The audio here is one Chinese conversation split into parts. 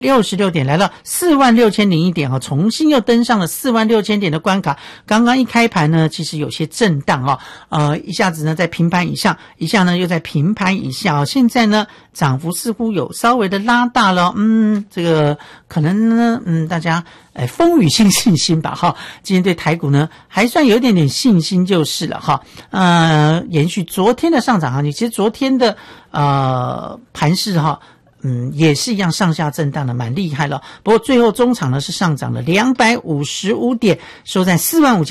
66点，来到46001点重新又登上了46000点的关卡。刚刚一开盘呢，其实有些震荡一下子呢在平盘以上，一下呢又在平盘以下现在呢涨幅似乎有稍微的拉大了，这个可能呢大家风雨信心吧今天对台股呢还算有一点点信心就是了延续昨天的上涨行情，其实昨天的盘势也是一样上下震荡的蛮厉害了，不过最后中场呢是上涨了255点，收在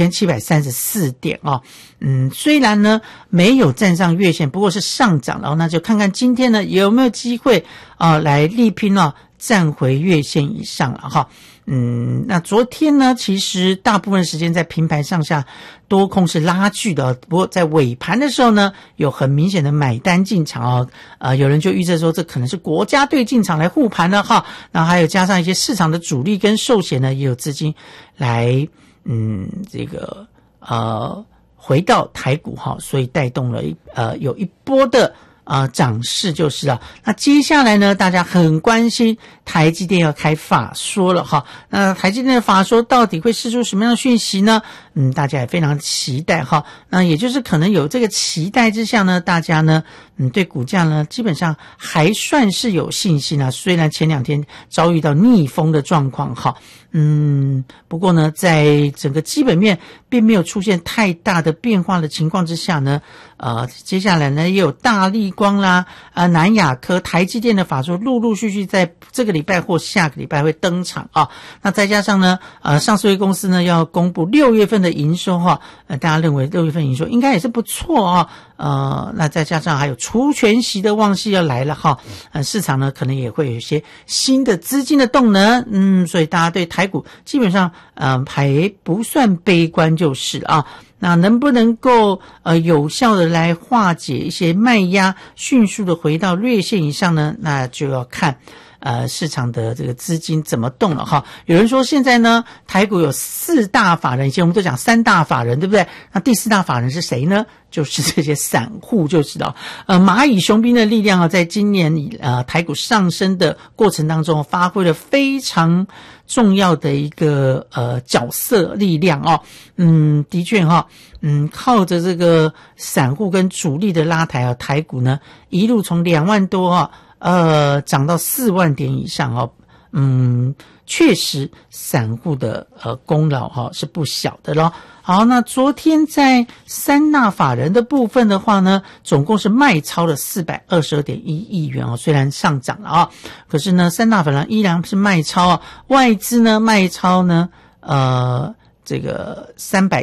45734点虽然呢没有站上月线，不过是上涨了，那就看看今天呢有没有机会来力拼站回月线以上了那昨天呢其实大部分时间在平盘上下多空是拉锯的不过在尾盘的时候呢有很明显的买单进场有人就预测说这可能是国家队进场来护盘了那还有加上一些市场的主力跟寿险呢也有资金来这个回到台股所以带动了有一波的涨势就是了。那接下来呢大家很关心台积电要开法说了那台积电的法说到底会释出什么样的讯息呢大家也非常期待那也就是可能有这个期待之下呢大家呢对股价呢基本上还算是有信心虽然前2天遭遇到逆风的状况不过呢在整个基本面并没有出现太大的变化的情况之下呢接下来呢也有大立光啦南亚科台积电的法说陆陆续续在这个礼拜或下个礼拜会登场那再加上呢上市公司呢要公布6月份的营收大家认为6月份营收应该也是不错那再加上还有除权息的旺季要来了市场呢可能也会有一些新的资金的动能所以大家对台股基本上还不算悲观就是那能不能够有效的来化解一些卖压，迅速的回到月线以上呢？那就要看市场的这个资金怎么动了有人说现在呢台股有4大法人，以前我们都讲3大法人对不对？那第4大法人是谁呢？就是这些散户就是了蚂蚁雄兵的力量在今年台股上升的过程当中发挥了非常重要的一个角色力量的确靠着这个散户跟主力的拉抬台股呢一路从2万多涨到4万点以上确实散户的功劳是不小的咯。好，那昨天在3大法人的部分的话呢总共是卖超了422.1亿元虽然上涨了可是呢3大法人依然是卖超外资呢卖超呢这个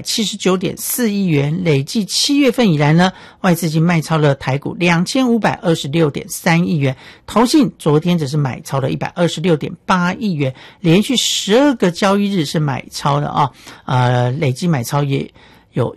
379.4亿元，累计7月份以来呢，外资已经卖超了台股2526.3亿元，投信昨天只是买超了126.8亿元，连续12个交易日是买超的累计买超也有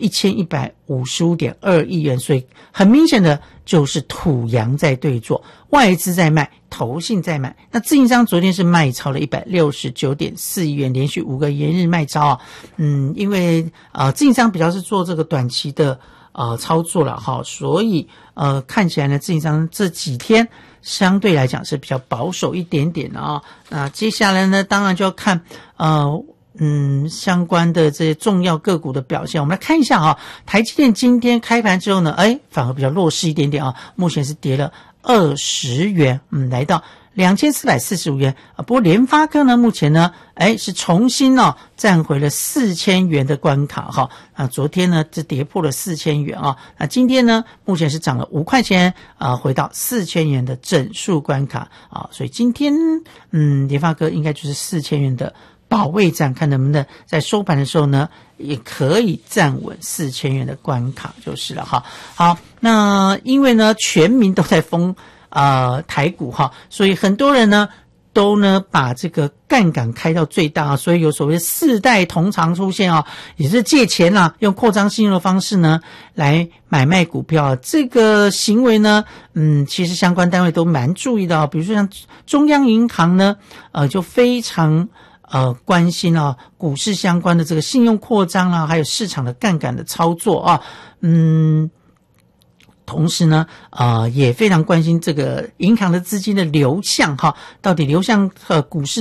1155.2亿元，所以很明显的就是土洋在对做，外资在卖，投信在买。那自营商昨天是卖超了169.4亿元，连续5个延日卖超因为自营商比较是做这个短期的操作了所以看起来呢自营商这几天相对来讲是比较保守一点点那接下来呢当然就要看相关的这些重要个股的表现，我们来看一下台积电今天开盘之后呢反而比较弱势一点点目前是跌了20元来到2445元不过联发科呢目前呢是重新站回了4000元的关卡昨天呢是跌破了4000元那今天呢目前是涨了5块钱回到4000元的整数关卡所以今天联发科应该就是4000元的保卫战，看能不能在收盘的时候呢也可以站稳4000元的关卡就是了好，那因为呢全民都在封台股所以很多人呢都呢把这个杠杆开到最大所以有所谓4代同堂出现也是借钱用扩张信用的方式呢来买卖股票这个行为呢其实相关单位都蛮注意的比如说像中央银行呢就非常关心股市相关的这个信用扩张还有市场的杠杆的操作同时呢，也非常关心这个银行的资金的流向哈，到底流向股市